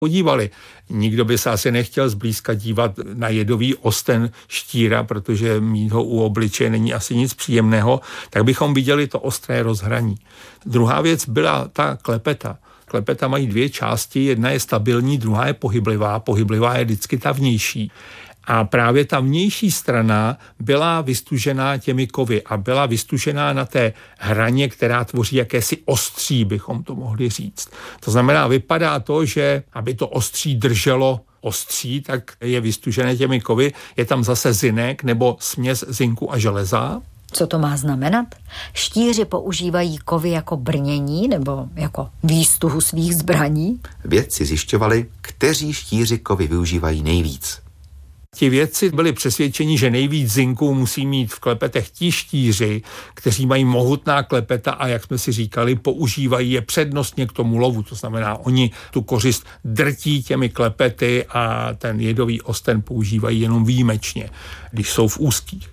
podívali. Nikdo by se asi nechtěl zblízka dívat na jedový osten štíra, protože mít ho u obličeje není asi nic příjemného, tak bychom viděli to ostré rozhraní. Druhá věc byla ta klepeta. Klepeta mají dvě části, jedna je stabilní, druhá je pohyblivá. Pohyblivá je vždycky ta vnější. A právě ta vnější strana byla vystužená těmi kovy a byla vystužená na té hraně, která tvoří jakési ostří, bychom to mohli říct. To znamená, vypadá to, že aby to ostří drželo ostří, tak je vystužené těmi kovy. Je tam zase zinek nebo směs zinku a železa. Co to má znamenat? Štíři používají kovy jako brnění nebo jako výstuhu svých zbraní? Vědci zjišťovali, kteří štíři kovy využívají nejvíc. Ti vědci byli přesvědčeni, že nejvíc zinku musí mít v klepetech ti štíři, kteří mají mohutná klepeta a, jak jsme si říkali, používají je přednostně k tomu lovu. To znamená, oni tu kořist drtí těmi klepety a ten jedový osten používají jenom výjimečně, když jsou v úzkých.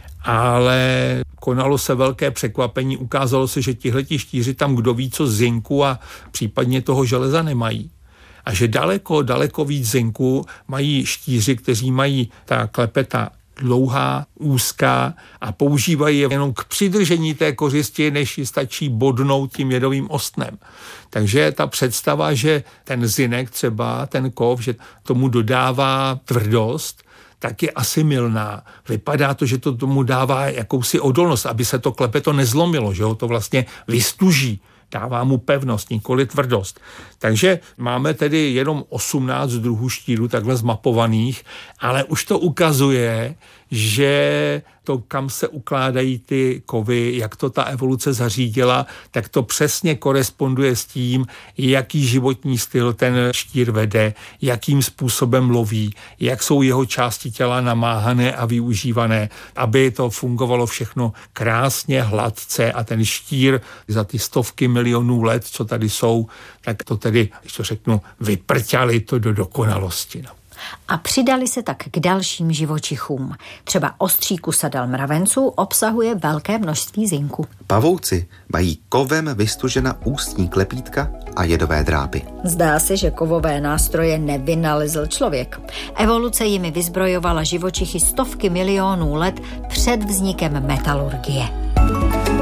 Ale konalo se velké překvapení, ukázalo se, že tihleti štíři tam kdo ví co zinku a případně toho železa nemají. A že daleko víc zinku mají štíři, kteří mají ta klepeta dlouhá, úzká a používají je jenom k přidržení té kořisti, než ji stačí bodnout tím jedovým ostnem. Takže ta představa, že ten zinek třeba, ten kov, že tomu dodává tvrdost, tak je asi mylná. Vypadá to, že to tomu dává jakousi odolnost, aby se to klepeto nezlomilo, že ho to vlastně vystuží. Dává mu pevnost, nikoli tvrdost. Takže máme tedy jenom 18 druhů štíru takhle zmapovaných, ale už to ukazuje, že to, kam se ukládají ty kovy, jak to ta evoluce zařídila, tak to přesně koresponduje s tím, jaký životní styl ten štír vede, jakým způsobem loví, jak jsou jeho části těla namáhané a využívané, aby to fungovalo všechno krásně, hladce a ten štír za ty stovky milionů let, co tady jsou, tak to tedy, když to řeknu, vyprťali to do dokonalosti. No. A přidali se tak k dalším živočichům. Třeba ostří kusadel mravenců obsahuje velké množství zinku. Pavouci mají kovem vystužena ústní klepítka a jedové drápy. Zdá se, že kovové nástroje nevynalezl člověk. Evoluce jimi vyzbrojovala živočichy stovky milionů let před vznikem metalurgie.